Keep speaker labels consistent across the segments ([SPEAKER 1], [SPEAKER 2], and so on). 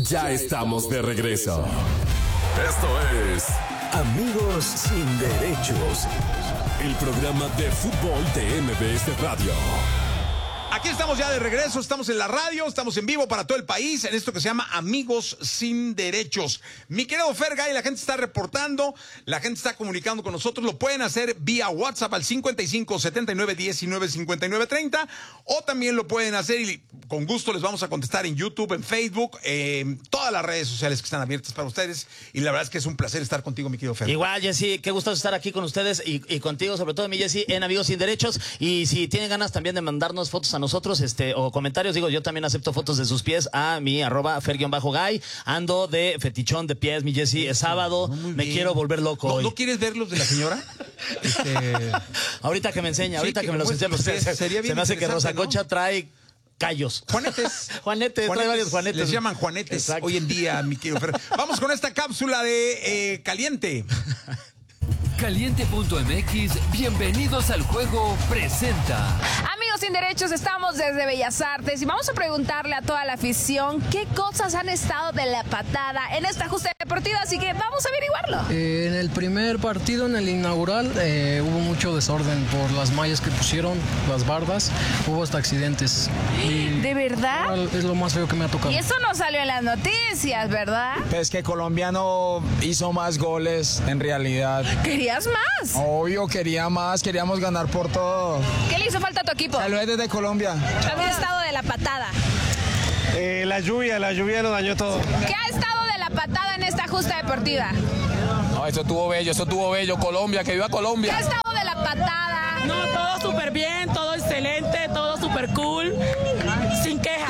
[SPEAKER 1] Ya estamos de regreso. Esto es Amigos Sin Derechos, el programa de fútbol de MBS Radio.
[SPEAKER 2] Aquí estamos ya de regreso, estamos en la radio, estamos en vivo para todo el país, en esto que se llama Amigos Sin Derechos. Mi querido Fergay, la gente está reportando, la gente está comunicando con nosotros, lo pueden hacer vía WhatsApp al 55 79 19 59 30, o también lo pueden hacer y con gusto les vamos a contestar en YouTube, en Facebook, todas las redes sociales que están abiertas para ustedes, y la verdad es que es un placer estar contigo, mi querido Fergay.
[SPEAKER 3] Igual, Jessy, qué gusto estar aquí con ustedes y contigo, sobre todo, mi Jessy, en Amigos Sin Derechos. Y si tienen ganas también de mandarnos fotos a nosotros, o comentarios, digo, yo también acepto fotos de sus pies a mi @fer_gay. Ando de fetichón de pies, mi Jessy, es sábado, me quiero volver loco hoy.
[SPEAKER 2] ¿No quieres ver los de la señora?
[SPEAKER 3] Ahorita que me enseña, ahorita que me los enseña,
[SPEAKER 2] sería bien
[SPEAKER 3] se me hace que Rosa
[SPEAKER 2] interesante, ¿no?
[SPEAKER 3] Concha trae callos.
[SPEAKER 2] Juanetes.
[SPEAKER 3] Juanetes, trae varios juanetes.
[SPEAKER 2] Les llaman juanetes.
[SPEAKER 3] Exacto.
[SPEAKER 2] Hoy en día, mi querido Fer. Vamos con esta cápsula de Caliente.
[SPEAKER 4] Caliente.mx, bienvenidos al juego, presenta.
[SPEAKER 5] Amigos Sin Derechos, estamos desde Bellas Artes y vamos a preguntarle a toda la afición qué cosas han estado de la patada en esta justa deportiva, así que vamos a averiguarlo.
[SPEAKER 6] En el primer partido, en el inaugural, hubo mucho desorden por las mallas que pusieron, las bardas, hubo hasta accidentes.
[SPEAKER 5] ¿De verdad?
[SPEAKER 6] Es lo más feo que me ha tocado.
[SPEAKER 5] Y eso no salió en las noticias, ¿verdad?
[SPEAKER 7] Pues que colombiano hizo más goles, en realidad.
[SPEAKER 5] ¿Querías más?
[SPEAKER 7] Obvio, quería más, queríamos ganar por todo.
[SPEAKER 5] ¿Qué le hizo falta a tu equipo?
[SPEAKER 7] Saludos desde Colombia.
[SPEAKER 5] ¿Qué ha estado de la patada?
[SPEAKER 8] La lluvia lo dañó todo.
[SPEAKER 5] ¿Qué ha estado de la patada en esta justa deportiva?
[SPEAKER 7] No, eso estuvo bello, Colombia, que viva
[SPEAKER 5] ¿Qué
[SPEAKER 7] Colombia.
[SPEAKER 5] ha estado de la patada?
[SPEAKER 9] No, todo súper bien, todo excelente, todo súper cool, sin quejas.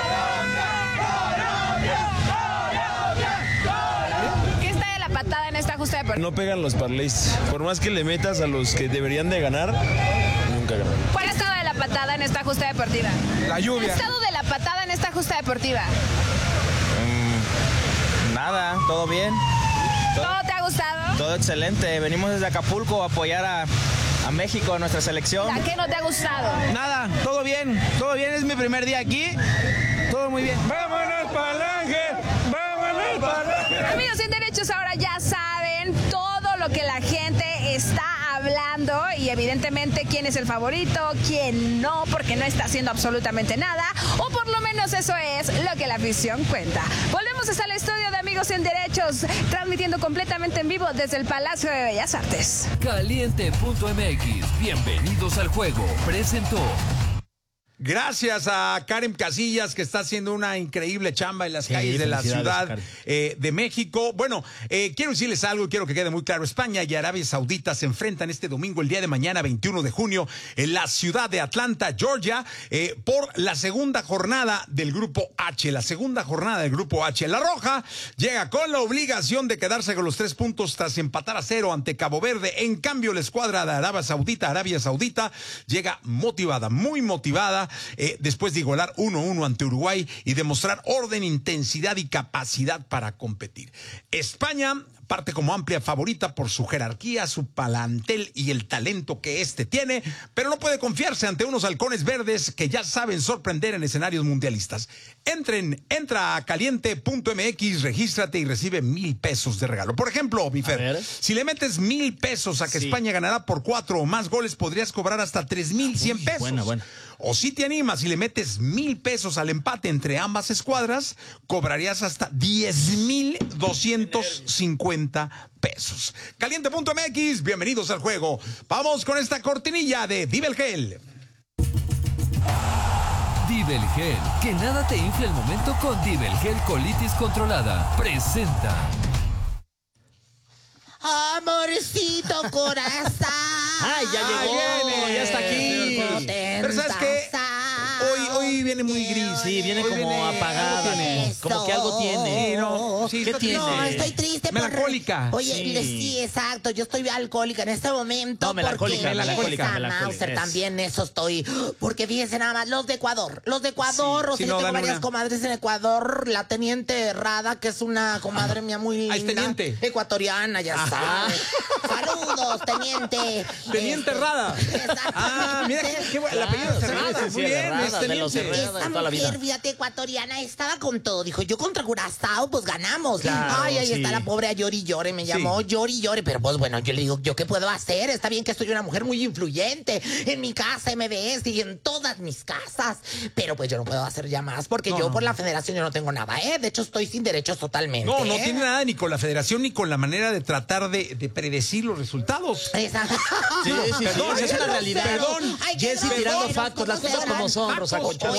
[SPEAKER 5] ¿Qué está de la patada en esta justa deportiva?
[SPEAKER 8] No pegan los parlays. Por más que le metas a los que deberían de ganar, nunca ganan.
[SPEAKER 5] ¿Cuál ha estado de la patada en esta justa deportiva?
[SPEAKER 7] La lluvia.
[SPEAKER 5] ¿Qué ha estado de la patada en esta justa deportiva?
[SPEAKER 10] Nada, todo bien,
[SPEAKER 5] ¿Todo te ha gustado?
[SPEAKER 10] todo excelente. Venimos desde Acapulco a apoyar a México, a nuestra selección.
[SPEAKER 5] ¿A qué no te ha gustado?
[SPEAKER 10] Nada, todo bien, es mi primer día aquí, todo muy bien.
[SPEAKER 8] ¡Vámonos Palange! ¡Vámonos Palange!
[SPEAKER 5] Amigos Sin Derechos, ahora ya saben todo lo que la gente está hablando y evidentemente quién es el favorito, quién no, porque no está haciendo absolutamente nada, o por lo menos eso es lo que la afición cuenta. Volvemos hasta el estudio de Amigos Sin Derechos, transmitiendo completamente en vivo desde el Palacio de Bellas Artes.
[SPEAKER 4] Caliente.mx, bienvenidos al juego, presentó.
[SPEAKER 2] Gracias a Karen Casillas, que está haciendo una increíble chamba en las calles de la Ciudad de México. Bueno, quiero decirles algo y quiero que quede muy claro. España y Arabia Saudita se enfrentan este domingo, el día de mañana, 21 de junio, en la ciudad de Atlanta, Georgia, por la segunda jornada del Grupo H. La segunda jornada del Grupo H. La Roja llega con la obligación de quedarse con los 3 puntos tras empatar a 0 ante Cabo Verde. En cambio, la escuadra de Arabia Saudita, llega motivada, muy motivada, después de igualar 1-1 ante Uruguay y demostrar orden, intensidad y capacidad para competir. España parte como amplia favorita por su jerarquía, su plantel y el talento que tiene, pero no puede confiarse ante unos halcones verdes que ya saben sorprender en escenarios mundialistas. Entra a caliente.mx, regístrate y recibe 1,000 pesos de regalo. Por ejemplo, mi Fer, si le metes 1,000 pesos a que España ganará por 4 o más goles, podrías cobrar hasta 3,100 pesos.
[SPEAKER 3] Bueno.
[SPEAKER 2] O si te animas y le metes 1,000 pesos al empate entre ambas escuadras, cobrarías hasta 10,250 pesos. Caliente.mx, bienvenidos al juego. Vamos con esta cortinilla de Divel Gel.
[SPEAKER 4] Divel Gel, que nada te infle el momento con Divel Gel Colitis Controlada. Presenta.
[SPEAKER 11] Amorcito corazón.
[SPEAKER 3] ¡Ay, ya llegó! Ya está aquí.
[SPEAKER 2] Pero ¿sabes qué? Hoy viene muy gris.
[SPEAKER 3] Sí, viene como apagada. Como que algo tiene. ¿Qué tiene?
[SPEAKER 11] No, estoy triste.
[SPEAKER 2] Melancólica.
[SPEAKER 11] Oye,
[SPEAKER 3] Sí.
[SPEAKER 11] sí, exacto. Yo estoy alcohólica en este momento.
[SPEAKER 3] No, melancólica,
[SPEAKER 11] Mauser
[SPEAKER 3] melancólica.
[SPEAKER 11] también, eso estoy. Porque fíjense nada más, los de Ecuador. O sea, yo tengo varias comadres en Ecuador. La teniente Rada, que es una comadre mía muy linda.
[SPEAKER 2] Es teniente.
[SPEAKER 11] Ecuatoriana, ya sabes. Saludos, teniente.
[SPEAKER 2] Teniente Rada.
[SPEAKER 11] Exactamente.
[SPEAKER 2] Mira qué bueno. El apellido es Rada. Muy bien, es teniente.
[SPEAKER 3] de toda la vida.
[SPEAKER 11] Mujer, fíjate, ecuatoriana, estaba con todo. Dijo, yo contra Curazao, pues ganamos.
[SPEAKER 3] Claro,
[SPEAKER 11] Ay, ahí está la pobre a llori llore. Me llamó llori llore. Pero pues bueno, yo le digo, ¿yo qué puedo hacer? Está bien que soy una mujer muy influyente en mi casa, MBS, y en todas mis casas. Pero pues yo no puedo hacer ya más porque yo por la federación yo no tengo nada, ¿eh? De hecho, estoy sin derechos totalmente.
[SPEAKER 2] No tiene nada ni con la federación ni con la manera de tratar de predecir los resultados.
[SPEAKER 3] Sí, perdón, es una realidad.
[SPEAKER 2] Perdón.
[SPEAKER 3] Jessy tirando factos, las cosas como son, Rosa Concha.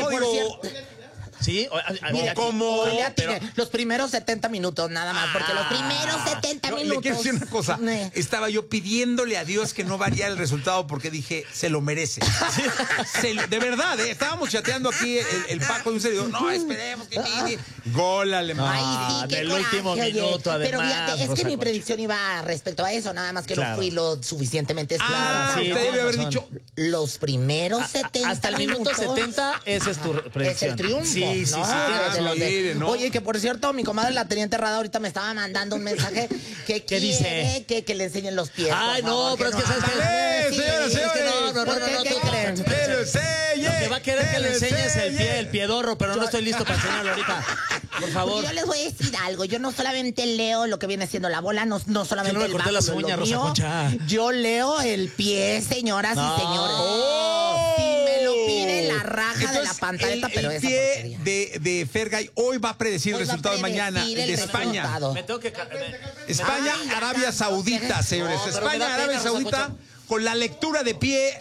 [SPEAKER 3] Sí,
[SPEAKER 2] como
[SPEAKER 11] los primeros 70 minutos nada más, porque los primeros 70 minutos.
[SPEAKER 2] Le quiero decir una cosa. Estaba yo pidiéndole a Dios que no variara el resultado porque dije, se lo merece. De verdad, estábamos chateando aquí el Paco de un serio. No, esperemos que gol alemán.
[SPEAKER 3] Del último minuto, además.
[SPEAKER 11] Pero fíjate, es que mi predicción iba respecto a eso, nada más que no fui lo suficientemente clara.
[SPEAKER 2] Usted debe haber dicho
[SPEAKER 11] los primeros 70
[SPEAKER 3] hasta el minuto 70, esa es tu predicción.
[SPEAKER 11] Es el triunfo.
[SPEAKER 3] Sí.
[SPEAKER 11] Oye, que por cierto, mi comadre la teniente Rada ahorita me estaba mandando un mensaje que
[SPEAKER 3] ¿Qué dice?
[SPEAKER 11] Que le enseñen los pies.
[SPEAKER 3] Ay, no, pero es que sabes que
[SPEAKER 11] ¿Qué creen?
[SPEAKER 2] Que lo enseñe.
[SPEAKER 3] Que va a querer que le enseñes el piedorro, pero no estoy listo para enseñarlo ahorita. Por favor.
[SPEAKER 11] Yo les voy a decir algo. Yo no solamente leo lo que viene siendo la bola, no solamente
[SPEAKER 3] yo no me corté las uñas, Rosa Concha.
[SPEAKER 11] Yo leo el pie, señoras y señores. Si me lo pide la raja de la pantaleta, pero esa
[SPEAKER 2] porquería. De Fergay hoy va a predecir el resultado de mañana de España. España, Arabia Saudita, señores. España, Arabia Saudita. Con la lectura de pie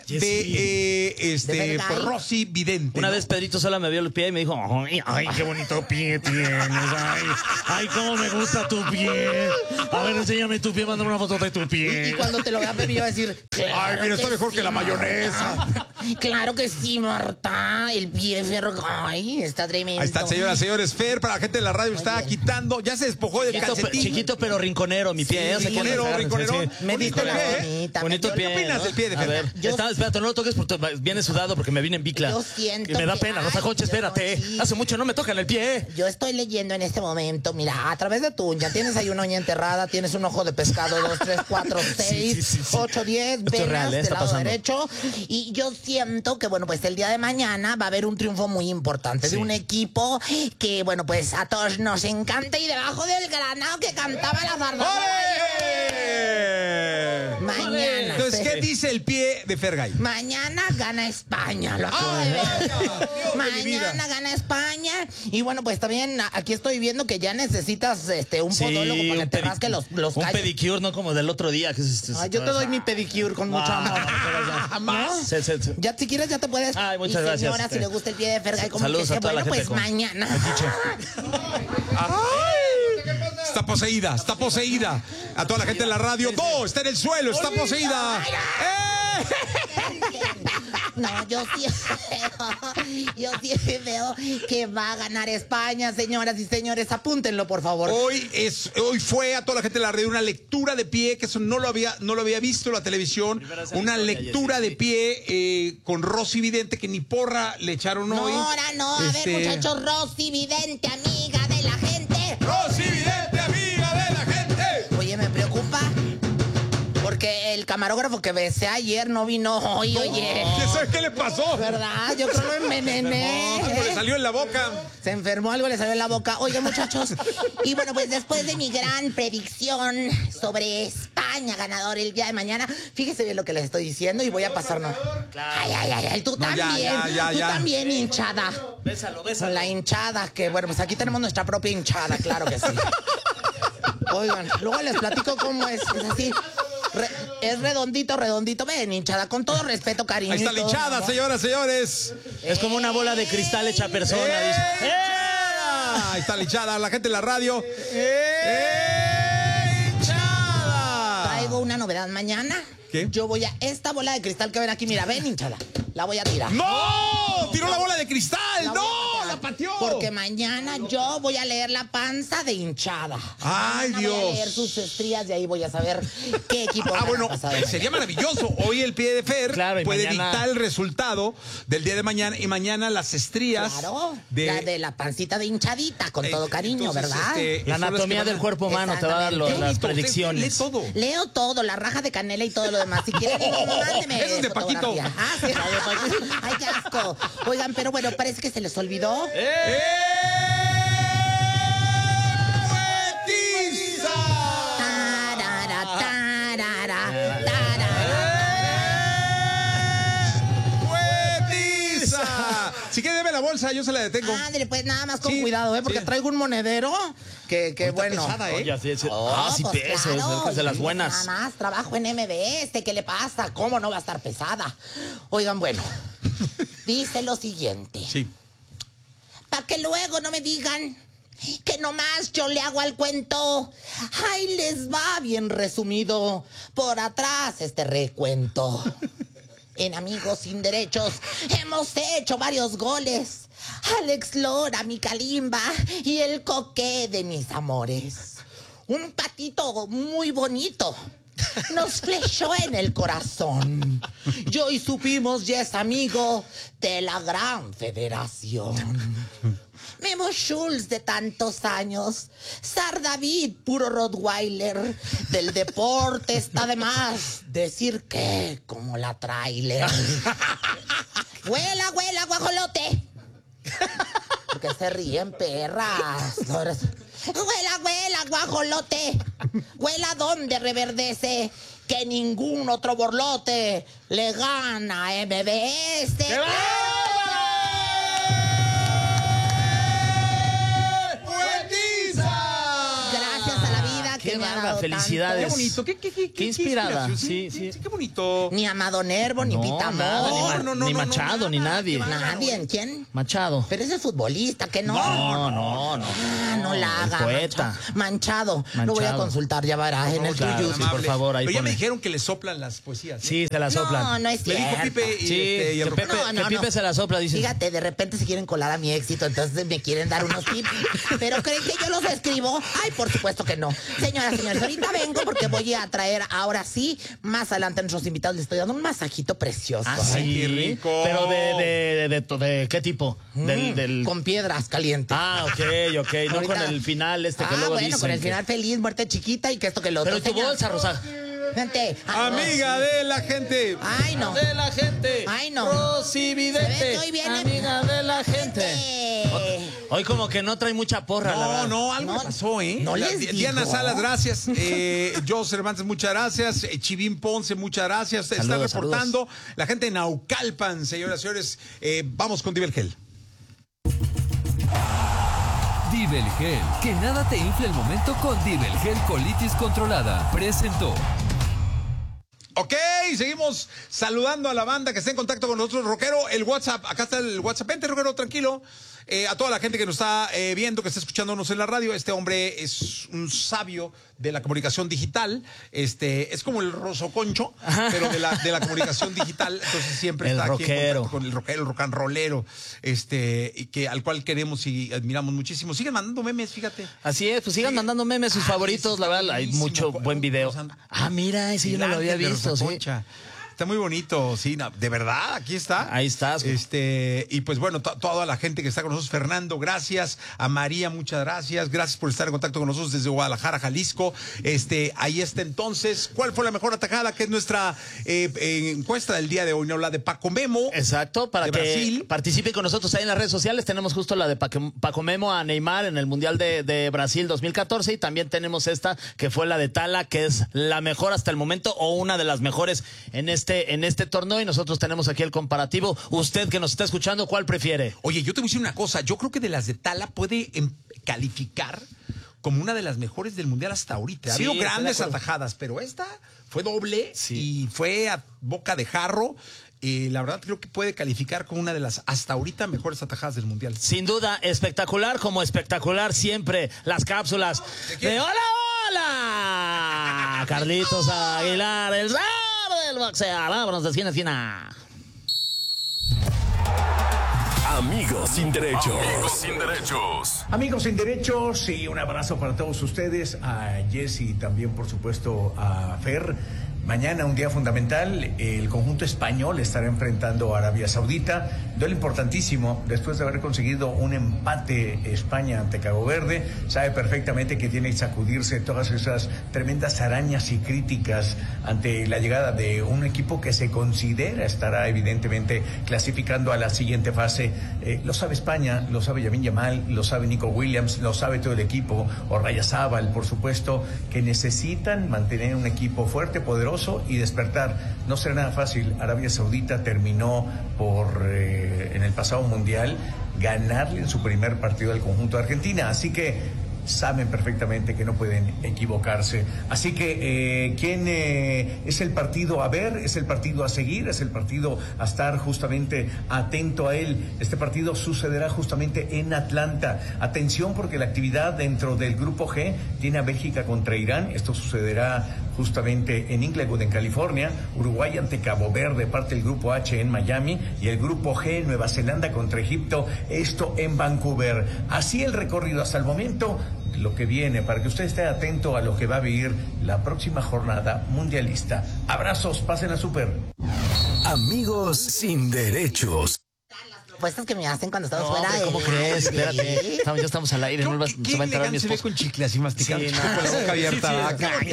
[SPEAKER 2] de Rosy Vidente.
[SPEAKER 3] Una vez Pedrito Sola me vio el pie y me dijo, ay, qué bonito pie tienes, ay, cómo me gusta tu pie. A ver, enséñame tu pie, mándame una foto de tu pie.
[SPEAKER 11] Y cuando te lo vea, me iba a decir,
[SPEAKER 2] ay, mira, está mejor que la mayonesa.
[SPEAKER 11] Claro que sí, Marta, el pie Fergay está tremendo.
[SPEAKER 2] Ahí está, señoras, señores. Fer, para la gente de la radio, está quitando, ya se despojó del calcetín.
[SPEAKER 3] Chiquito pero rinconero, mi pie.
[SPEAKER 2] Rinconero.
[SPEAKER 11] Me diste la bonita.
[SPEAKER 3] Bonito pie.
[SPEAKER 2] ¿Qué opinas del pie de Fer?
[SPEAKER 3] A ver, espérate, no lo toques porque viene sudado porque me vine en bicla.
[SPEAKER 11] Yo siento
[SPEAKER 3] y me da pena, Rosa Concha, espérate. Hace mucho no me tocan el pie.
[SPEAKER 11] Yo estoy leyendo en este momento, mira, a través de tu uña, tienes ahí una uña enterrada, tienes un ojo de pescado, 2, 3, 4, 6, 8, 10 venas del lado derecho. Y yo siento que, bueno, pues el día de mañana va a haber un triunfo muy importante de un equipo que, bueno, pues a todos nos encanta y debajo del granado que cantaba la barba. Mañana.
[SPEAKER 2] Entonces, ¿qué dice el pie de Fergay?
[SPEAKER 11] Mañana gana España. Lo acabo de ver. Mañana gana España. Y bueno, pues también aquí estoy viendo que ya necesitas un podólogo para que te rasque los callos.
[SPEAKER 3] Un pedicure, no como del otro día.
[SPEAKER 11] Yo te doy mi pedicure con mucho amor.
[SPEAKER 2] ¿Más?
[SPEAKER 11] Ya, si quieres, ya te puedes.
[SPEAKER 3] Ay, muchas gracias.
[SPEAKER 11] Señora, si le gusta el pie de Fergay, como
[SPEAKER 3] saludos
[SPEAKER 11] que
[SPEAKER 3] a toda la gente
[SPEAKER 11] pues mañana.
[SPEAKER 2] Está poseída. A toda la gente en la radio. ¡No! Está en el suelo, está poseída.
[SPEAKER 11] No, yo sí veo que va a ganar España, señoras y señores. Apúntenlo, por favor.
[SPEAKER 2] Hoy fue a toda la gente de la radio una lectura de pie, que eso no lo había visto en la televisión. Una lectura de pie con Rosy Vidente, que ni porra le echaron hoy.
[SPEAKER 11] No, a ver, muchachos, Rosy Vidente, amiga de la gente.
[SPEAKER 2] Rosy Vidente, amiga de la gente.
[SPEAKER 11] Oye, me preocupa porque el camarógrafo que besé ayer no vino hoy, oye.
[SPEAKER 2] ¿Sabes qué le pasó?
[SPEAKER 11] ¿Verdad? Yo creo que lo envenené.
[SPEAKER 2] Algo le salió en la boca.
[SPEAKER 11] Se enfermó, algo le salió en la boca. Oye, muchachos. Y bueno, pues después de mi gran predicción sobre España ganador el día de mañana, fíjese bien lo que les estoy diciendo y voy a pasarnos. Ay, tú también. Tú también, hinchada.
[SPEAKER 3] Bésalo.
[SPEAKER 11] La hinchada, que bueno, pues aquí tenemos nuestra propia hinchada, claro que sí. Oigan, luego les platico cómo es así. Es redondito. Ven, hinchada, con todo respeto, cariño.
[SPEAKER 2] Ahí está la hinchada, ¿no? Señoras, señores.
[SPEAKER 3] Es como una bola de cristal hecha persona.
[SPEAKER 2] Ahí está la hinchada, la gente en la radio.
[SPEAKER 11] ¡Hinchada! Traigo una novedad mañana.
[SPEAKER 2] ¿Qué?
[SPEAKER 11] Yo voy a esta bola de cristal que ven aquí, mira, ven, hinchada. La voy a tirar.
[SPEAKER 2] ¡No! ¡Tiró la bola de cristal! ¡No! pateó!
[SPEAKER 11] Porque mañana yo voy a leer la panza de hinchada.
[SPEAKER 2] ¡Ay,
[SPEAKER 11] mañana
[SPEAKER 2] Dios!
[SPEAKER 11] Voy a leer sus estrías y ahí voy a saber qué equipo
[SPEAKER 2] bueno, sería maravilloso. Hoy el pie de Fer puede dictar el resultado del día de mañana y mañana las estrías.
[SPEAKER 11] Claro, la pancita de hinchadita, con todo cariño, entonces, ¿verdad?
[SPEAKER 3] La anatomía del cuerpo humano te va a dar las predicciones.
[SPEAKER 2] Lee todo.
[SPEAKER 11] Leo todo, la raja de canela y todo lo demás. Si quieren, mándeme.
[SPEAKER 2] Eso es de Paquito.
[SPEAKER 11] Ah, sí. Ay, qué asco. Oigan, pero bueno, parece que se les olvidó.
[SPEAKER 2] Si quiere, deme la bolsa, yo se la detengo.
[SPEAKER 11] Ándale, pues nada más con cuidado, porque traigo un monedero que bueno.
[SPEAKER 2] Pesada, ¿eh?
[SPEAKER 3] Oye, sí pesa, claro, es de las buenas.
[SPEAKER 11] Nada más, trabajo en MBS, ¿qué le pasa? ¿Cómo no va a estar pesada? Oigan, bueno, dice lo siguiente.
[SPEAKER 2] Sí.
[SPEAKER 11] Para que luego no me digan que nomás yo le hago al cuento. Ahí les va bien resumido por atrás este recuento. En Amigos Sin Derechos hemos hecho varios goles. Alex Lora, mi Kalimba y el Coque de mis amores. Un patito muy bonito nos flechó en el corazón. Y hoy supimos ya es amigo de la gran federación. Memo Schultz de tantos años, Sar David, puro Rottweiler, del deporte está de más decir que como la trailer. Huela, huela, guajolote. Porque se ríen perras. Huela, huela, guajolote. Huela donde reverdece que ningún otro borlote le gana a MBS.
[SPEAKER 3] Qué bárbara, felicidades.
[SPEAKER 2] Qué bonito,
[SPEAKER 3] qué inspirada. Sí,
[SPEAKER 2] qué bonito.
[SPEAKER 11] Ni Amado Nervo, ni Pita Modo.
[SPEAKER 3] Ni Machado, ni nadie.
[SPEAKER 11] Nadie, ¿quién?
[SPEAKER 3] Machado.
[SPEAKER 11] Pero es el futbolista, que no.
[SPEAKER 3] No.
[SPEAKER 11] No la haga.
[SPEAKER 3] Poeta.
[SPEAKER 11] Manchado. Lo voy a consultar, ya verás, en el tuyo.
[SPEAKER 3] Sí, por favor, ahí
[SPEAKER 2] Pero ya
[SPEAKER 3] pone.
[SPEAKER 2] me dijeron que le soplan las poesías.
[SPEAKER 3] Sí, se las soplan.
[SPEAKER 11] No es
[SPEAKER 2] Me
[SPEAKER 11] cierto.
[SPEAKER 2] dijo Pipe y el
[SPEAKER 3] Pepe,
[SPEAKER 11] No.
[SPEAKER 3] Pipe se la sopla, dice.
[SPEAKER 11] Fíjate, de repente se quieren colar a mi éxito, entonces me quieren dar unos tips. ¿Pero creen que yo los escribo? Ay, por supuesto que no. Señoras, señores, ahorita vengo porque voy a traer, ahora sí, más adelante a nuestros invitados les estoy dando un masajito precioso.
[SPEAKER 3] Ay,
[SPEAKER 2] qué rico.
[SPEAKER 3] Pero de ¿qué tipo?
[SPEAKER 11] Con piedras calientes.
[SPEAKER 3] Ah, ok. No
[SPEAKER 11] Ahorita.
[SPEAKER 3] con el final que luego
[SPEAKER 11] bueno,
[SPEAKER 3] dicen.
[SPEAKER 11] con el final feliz, muerte chiquita y que esto que lo otro.
[SPEAKER 3] Pero tu bolsa, Rosa.
[SPEAKER 11] Gente.
[SPEAKER 2] Amiga de la gente.
[SPEAKER 11] Ay, no.
[SPEAKER 3] De la gente.
[SPEAKER 11] Ay, no.
[SPEAKER 3] Rosy Vidente.
[SPEAKER 11] Hoy viene
[SPEAKER 3] amiga de la gente. Hoy como que no trae mucha porra, la verdad.
[SPEAKER 2] No, algo pasó, ¿eh?
[SPEAKER 11] No les
[SPEAKER 2] Diana
[SPEAKER 11] digo.
[SPEAKER 2] Salas, gracias. Joe Cervantes, muchas gracias. Chivín Ponce, muchas gracias. Está reportando. La gente de Naucalpan, señoras y señores. Vamos con Divergel.
[SPEAKER 4] Divergel, que nada te infle el momento con Divergel Colitis Controlada. Presentó.
[SPEAKER 2] Ok, seguimos saludando a la banda que está en contacto con nosotros. Rockero, el WhatsApp, acá está el WhatsApp. Vente, Rockero, tranquilo. A toda la gente que nos está viendo, que está escuchándonos en la radio, este hombre es un sabio de la comunicación digital. Es como el Rosso Concho, pero de la comunicación digital. Entonces siempre
[SPEAKER 3] el
[SPEAKER 2] está
[SPEAKER 3] rockero.
[SPEAKER 2] aquí en contacto con el rockero, el rock and rollero, y al cual queremos y admiramos muchísimo. Siguen mandando memes, fíjate.
[SPEAKER 3] Así es, pues sigan mandando memes, sus favoritos, la verdad, hay mucho buen video. Mira, ese yo no lo había visto, sí.
[SPEAKER 2] Está muy bonito, sí, de verdad, aquí está.
[SPEAKER 3] Ahí estás.
[SPEAKER 2] Y pues bueno, toda la gente que está con nosotros, Fernando, gracias, a María, muchas gracias, gracias por estar en contacto con nosotros desde Guadalajara, Jalisco. Ahí está entonces, ¿cuál fue la mejor atajada? Que es nuestra encuesta del día de hoy, ¿no? La de Paco Memo.
[SPEAKER 3] Exacto, para que
[SPEAKER 2] Brasil.
[SPEAKER 3] participen con nosotros ahí en las redes sociales. Tenemos justo la de Paco Memo a Neymar en el Mundial de Brasil 2014 y también tenemos esta que fue la de Tala, que es la mejor hasta el momento o una de las mejores en este torneo, y nosotros tenemos aquí el comparativo. Usted que nos está escuchando, ¿cuál prefiere?
[SPEAKER 2] Oye, yo te voy a decir una cosa, yo creo que de las de Tala puede calificar como una de las mejores del Mundial hasta ahorita. Ha habido grandes atajadas, pero esta fue doble y fue a boca de jarro. La verdad creo que puede calificar como una de las hasta ahorita mejores atajadas del Mundial.
[SPEAKER 3] Sin duda, espectacular, como espectacular siempre las cápsulas de ¡Hola! Carlitos Aguilar, el zar del boxeo. Vámonos de esquina a esquina.
[SPEAKER 1] Amigos sin derechos. Amigos sin derechos.
[SPEAKER 12] Amigos sin derechos, y un abrazo para todos ustedes, a Jesse y también, por supuesto, a Fer. Mañana, un día fundamental, el conjunto español estará enfrentando a Arabia Saudita. Duelo importantísimo, después de haber conseguido un empate España ante Cabo Verde. Sabe perfectamente que tiene que sacudirse todas esas tremendas arañas y críticas ante la llegada de un equipo que se considera estará evidentemente clasificando a la siguiente fase. Lo sabe España, lo sabe Lamine Yamal, lo sabe Nico Williams, lo sabe todo el equipo, Orrayazábal, por supuesto, que necesitan mantener un equipo fuerte, poderoso y despertar. No será nada fácil. Arabia Saudita terminó por en el pasado mundial ganarle en su primer partido al conjunto de Argentina, así que saben perfectamente que no pueden equivocarse. Así que ¿quién es el partido a ver? Es el partido a seguir, es el partido a estar justamente atento a él. Este partido sucederá justamente en Atlanta. Atención, porque la actividad dentro del grupo G tiene a Bélgica contra Irán. Esto sucederá justamente en Inglewood, en California. Uruguay ante Cabo Verde, parte del grupo H en Miami, y el grupo G, Nueva Zelanda contra Egipto, esto en Vancouver. Así el recorrido hasta el momento, lo que viene, para que usted esté atento a lo que va a vivir la próxima jornada mundialista. Abrazos, pásenla súper.
[SPEAKER 1] Amigos sin derechos.
[SPEAKER 11] Propuestas que me hacen cuando estamos fuera de...
[SPEAKER 3] ¿Cómo crees? Espérate. Ya estamos al aire. No se va a enterar mi esposo.
[SPEAKER 2] Con chicle así masticando.
[SPEAKER 3] Sí,
[SPEAKER 2] con la boca abierta.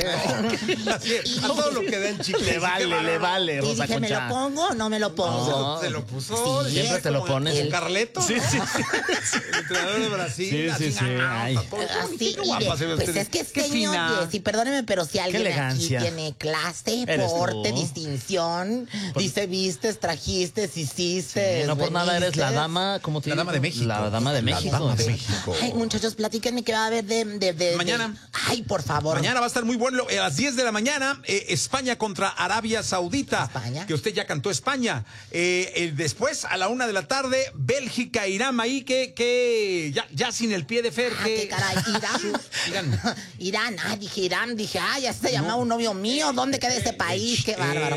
[SPEAKER 2] A todo lo que da en chicle.
[SPEAKER 3] Le vale.
[SPEAKER 11] Y dije, ¿me lo pongo o no me lo pongo?
[SPEAKER 2] ¿Te lo puso?
[SPEAKER 11] Sí,
[SPEAKER 3] siempre te lo pones.
[SPEAKER 2] ¿El Carleto?
[SPEAKER 3] Sí.
[SPEAKER 2] El entrenador de Brasil.
[SPEAKER 3] Sí.
[SPEAKER 11] Así, pues es que señor Jessy, perdóneme, pero si alguien aquí tiene clase, porte, distinción, dice, vistes, trajiste, hiciste.
[SPEAKER 3] No por nada eres la dama, ¿cómo te digo?
[SPEAKER 2] La dama de México.
[SPEAKER 3] La dama de México.
[SPEAKER 2] La dama de México.
[SPEAKER 11] Ay, muchachos, platíquenme qué va a haber de
[SPEAKER 2] mañana.
[SPEAKER 11] Ay, por favor.
[SPEAKER 2] Mañana va a estar muy bueno. A las 10 de la mañana, España contra Arabia Saudita.
[SPEAKER 11] España.
[SPEAKER 2] Que usted ya cantó España. Después, a la 1 de la tarde, Bélgica, Irán, ahí que ya sin el pie de Fer.
[SPEAKER 11] ¿Qué caray? Irán. Dije Irán. Ya se llamaba un novio mío. ¿Dónde queda ese país? Qué bárbaro.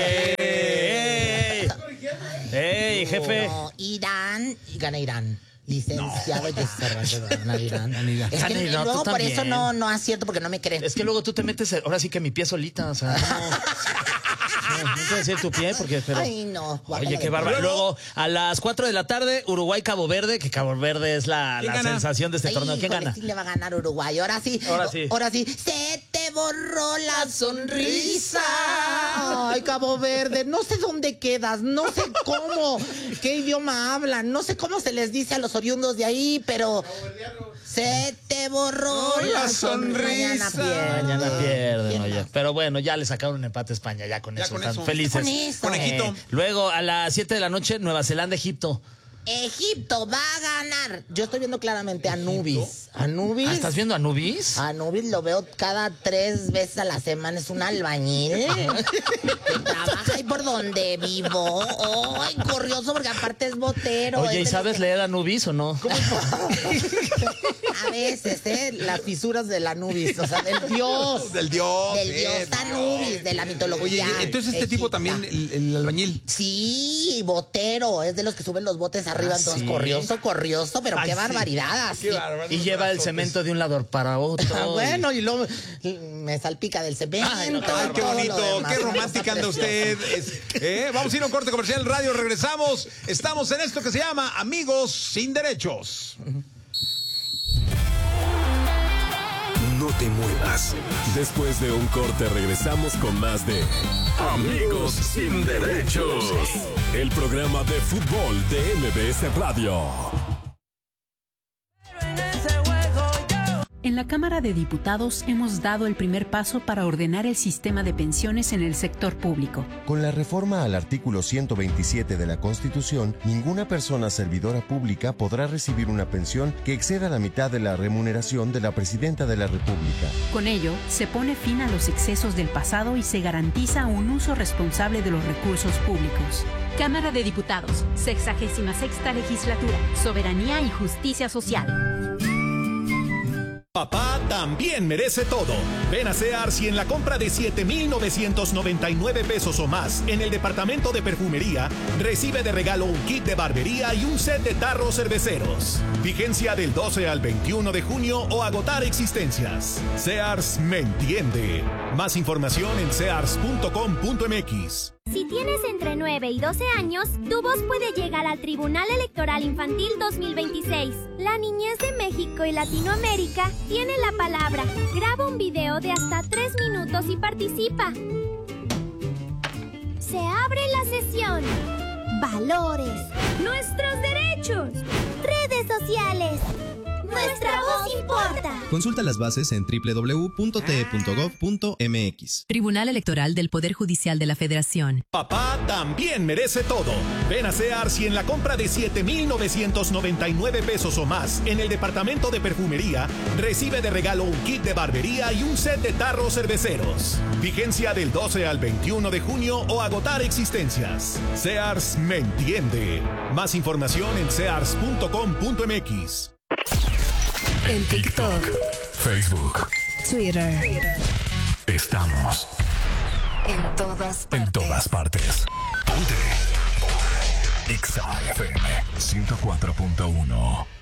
[SPEAKER 3] ¡Ey, jefe!
[SPEAKER 11] No, Irán, gana Irán. Licenciado Irán. Es que luego por eso no acierto, porque no me creen.
[SPEAKER 3] Es que luego tú te metes, ahora sí que mi pie solita, o sea, no puedo decir tu pie porque...
[SPEAKER 11] Ay, no.
[SPEAKER 3] Oye, qué bárbaro. Luego, a las 4 de la tarde, Uruguay-Cabo Verde, que Cabo Verde es la sensación de este torneo. ¿Quién gana?
[SPEAKER 11] Sí le va a ganar Uruguay. Ahora sí. Se te borró la sonrisa. Ay, Cabo Verde. No sé dónde quedas. No sé cómo. ¿Qué idioma hablan? No sé cómo se les dice a los oriundos de ahí, pero... Se te borró la sonrisa.
[SPEAKER 3] Mañana pierden, oye. Pero bueno, ya le sacaron un empate a España, ya con eso. Están felices.
[SPEAKER 2] Conejito.
[SPEAKER 3] Luego, a las 7 de la noche, Nueva Zelanda, Egipto.
[SPEAKER 11] Egipto va a ganar. Yo estoy viendo claramente a Anubis.
[SPEAKER 3] ¿Estás viendo a Anubis?
[SPEAKER 11] Anubis lo veo cada 3 veces a la semana. Es un albañil que trabaja ahí por donde vivo. Ay, curioso, porque aparte es botero.
[SPEAKER 3] Oye, ¿y sabes leer Anubis o no?
[SPEAKER 11] A veces, las fisuras del Anubis, o sea, del dios.
[SPEAKER 2] Del dios
[SPEAKER 11] Anubis, de la mitología.
[SPEAKER 2] Oye, entonces este tipo también, el albañil.
[SPEAKER 11] Sí, botero, es de los que suben los botes arriba, entonces corrioso, pero qué barbaridad.
[SPEAKER 2] Qué barbaridad.
[SPEAKER 3] Y lleva el cemento de un lado para otro.
[SPEAKER 11] Bueno, y luego me salpica del cemento.
[SPEAKER 2] Ay, qué bonito, qué romántica anda usted. Vamos a ir a un corte comercial radio, regresamos. Estamos en esto que se llama Amigos sin Derechos.
[SPEAKER 1] No te muevas. Después de un corte regresamos con más de Amigos sin Derechos. El programa de fútbol de MBS Radio.
[SPEAKER 13] En la Cámara de Diputados hemos dado el primer paso para ordenar el sistema de pensiones en el sector público.
[SPEAKER 14] Con la reforma al artículo 127 de la Constitución, ninguna persona servidora pública podrá recibir una pensión que exceda la mitad de la remuneración de la Presidenta de la República.
[SPEAKER 13] Con ello, se pone fin a los excesos del pasado y se garantiza un uso responsable de los recursos públicos.
[SPEAKER 15] Cámara de Diputados, 66ª Legislatura, Soberanía y Justicia Social. Papá también merece todo. Ven a Sears y en la compra de 7,999 pesos o más en el departamento de perfumería, recibe de regalo un kit de barbería y un set de tarros cerveceros. Vigencia del 12 al 21 de junio o agotar existencias. Sears me entiende. Más información en sears.com.mx.
[SPEAKER 16] Si tienes entre 9 y 12 años, tu voz puede llegar al Tribunal Electoral Infantil 2026. La niñez de México y Latinoamérica tiene la palabra. Graba un video de hasta 3 minutos y participa. Se abre la sesión. Valores. Nuestros derechos. Redes sociales. Nuestra voz importa.
[SPEAKER 17] Consulta las bases en www.te.gov.mx.
[SPEAKER 18] Tribunal Electoral del Poder Judicial de la Federación.
[SPEAKER 15] Papá también merece todo. Ven a Sears y en la compra de 7,999 pesos o más en el departamento de perfumería, recibe de regalo un kit de barbería y un set de tarros cerveceros. Vigencia del 12 al 21 de junio o agotar existencias. Sears me entiende. Más información en sears.com.mx.
[SPEAKER 19] En TikTok, Facebook,
[SPEAKER 13] Twitter.
[SPEAKER 19] Estamos
[SPEAKER 13] En todas partes.
[SPEAKER 19] en todas partes. Ponte Exa FM 104.1.